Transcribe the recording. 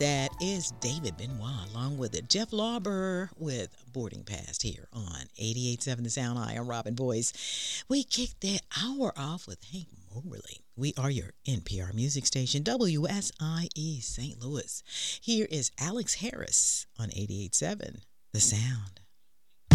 That is David Benoit, along with it. Jeff Lauber with Boarding Pass here on 88.7 The Sound. I am Robin Boyce. We kicked the hour off with Hank Moberly. We are your NPR music station, WSIE St. Louis. Here is Alex Harris on 88.7 The Sound.